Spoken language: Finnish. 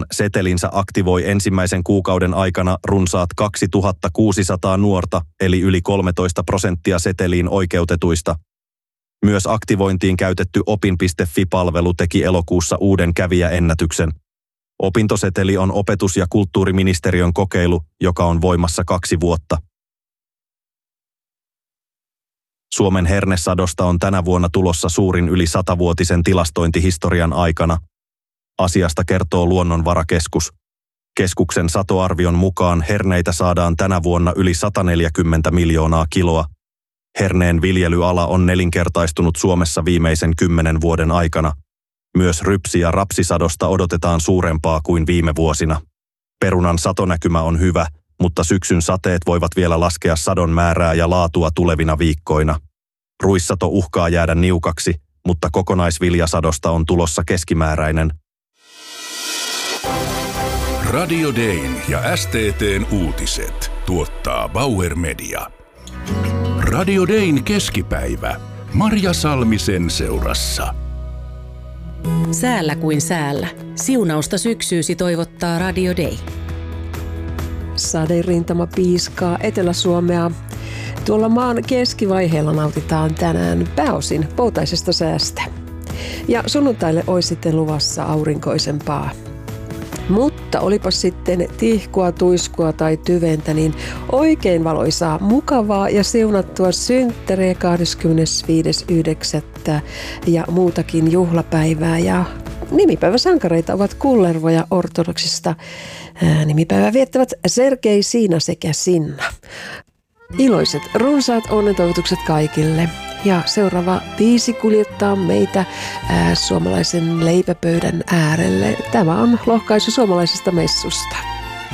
setelinsä aktivoi ensimmäisen kuukauden aikana runsaat 2600 nuorta, eli yli 13% seteliin oikeutetuista. Myös aktivointiin käytetty opin.fi-palvelu teki elokuussa uuden kävijäennätyksen. Opintoseteli on opetus- ja kulttuuriministeriön kokeilu, joka on voimassa 2 vuotta. Suomen hernesadosta on tänä vuonna tulossa suurin yli 100-vuotisen tilastointihistorian aikana. Asiasta kertoo Luonnonvarakeskus. Keskuksen satoarvion mukaan herneitä saadaan tänä vuonna yli 140 miljoonaa kiloa. Herneen viljelyala on nelinkertaistunut Suomessa viimeisen 10 vuoden aikana. Myös rypsi- ja rapsisadosta odotetaan suurempaa kuin viime vuosina. Perunan satonäkymä on hyvä, mutta syksyn sateet voivat vielä laskea sadon määrää ja laatua tulevina viikkoina. Ruissato uhkaa jäädä niukaksi, mutta kokonaisviljasadosta on tulossa keskimääräinen. Radio Dayn ja STT:n uutiset tuottaa Bauer Media. Radio Dayn keskipäivä. Marja Salmisen seurassa. Säällä kuin säällä. Siunausta syksyysi toivottaa Radio Day. Saderintama piiskaa Etelä-Suomea. Tuolla maan keskivaiheella nautitaan tänään pääosin poutaisesta säästä. Ja sunnuntaille olisi sitten luvassa aurinkoisempaa. Mutta olipa sitten tihkua, tuiskua tai tyventä, niin oikein valoisaa, mukavaa ja siunattua synttäriä 25.9. ja muutakin juhlapäivää. Ja nimipäiväsankareita ovat Kullervo ja ortodoksista nimipäivää viettävät Sergei, Siina sekä Sinna. Iloiset, runsaat onnentoivotukset kaikille. Ja seuraava biisi kuljettaa meitä suomalaisen leipäpöydän äärelle. Tämä on lohkaisu suomalaisesta messusta.